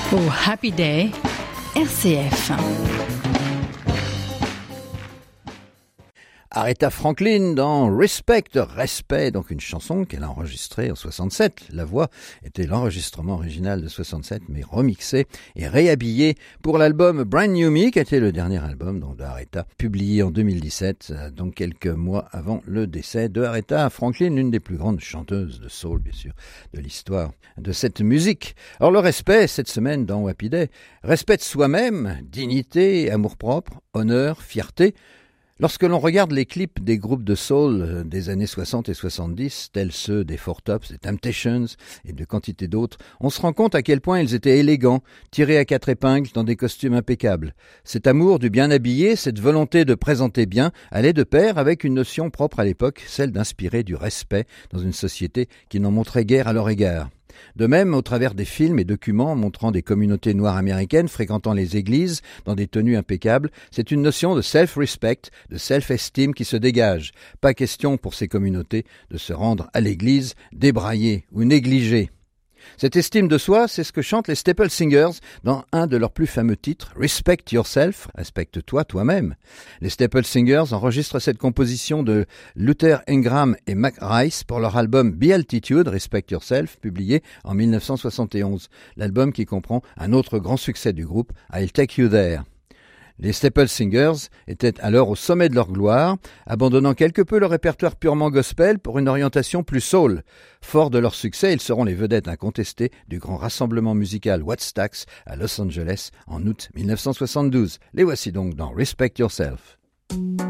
Oh, Happy Day, RCF. Aretha Franklin dans Respect, donc une chanson qu'elle a enregistrée en 67. La voix était l'enregistrement original de 67, mais remixé et réhabillé pour l'album Brand New Me, qui était le dernier album d'Aretha, publié en 2017, donc quelques mois avant le décès de Aretha Franklin, l'une des plus grandes chanteuses de soul, bien sûr, de l'histoire de cette musique. Alors le respect, cette semaine dans Happy Day, respect de soi-même, dignité, amour-propre, honneur, fierté. Lorsque l'on regarde les clips des groupes de soul des années 60 et 70, tels ceux des Four Tops, des Temptations et de quantité d'autres, on se rend compte à quel point ils étaient élégants, tirés à quatre épingles dans des costumes impeccables. Cet amour du bien habillé, cette volonté de présenter bien, allait de pair avec une notion propre à l'époque, celle d'inspirer du respect dans une société qui n'en montrait guère à leur égard. De même, au travers des films et documents montrant des communautés noires américaines fréquentant les églises dans des tenues impeccables, c'est une notion de self-respect, de self-esteem qui se dégage. Pas question pour ces communautés de se rendre à l'église débraillées ou négligées. Cette estime de soi, c'est ce que chantent les Staple Singers dans un de leurs plus fameux titres, Respect Yourself, respecte-toi toi-même. Les Staple Singers enregistrent cette composition de Luther Ingram et Mac Rice pour leur album Beatitude, Respect Yourself, publié en 1971. L'album qui comprend un autre grand succès du groupe, I'll Take You There. Les Staple Singers étaient alors au sommet de leur gloire, abandonnant quelque peu le répertoire purement gospel pour une orientation plus soul. Forts de leur succès, ils seront les vedettes incontestées du grand rassemblement musical Woodstock à Los Angeles en août 1972. Les voici donc dans Respect Yourself.